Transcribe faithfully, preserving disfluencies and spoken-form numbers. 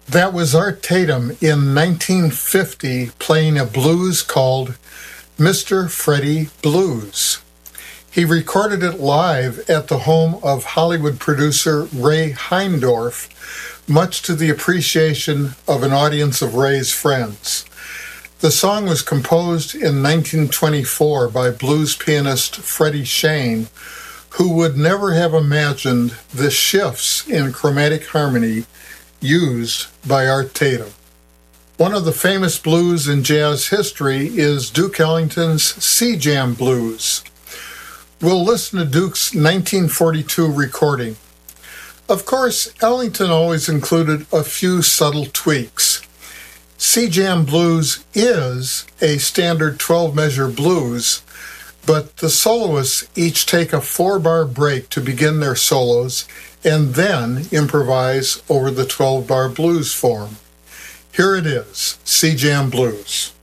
That was Art Tatum in nineteen fifty playing a blues called Mister Freddie Blues. He recorded it live at the home of Hollywood producer Ray Heindorf, much to the appreciation of an audience of Ray's friends. The song was composed in nineteen twenty-four by blues pianist Freddie Shane, who would never have imagined the shifts in chromatic harmony used by Art Tatum. One of the famous blues in jazz history is Duke Ellington's Sea Jam Blues. We'll listen to Duke's nineteen forty-two recording. Of course, Ellington always included a few subtle tweaks. Sea Jam Blues is a standard twelve-measure blues, but the soloists each take a four-bar break to begin their solos and then improvise over the twelve-bar blues form. Here it is, Sea Jam Blues.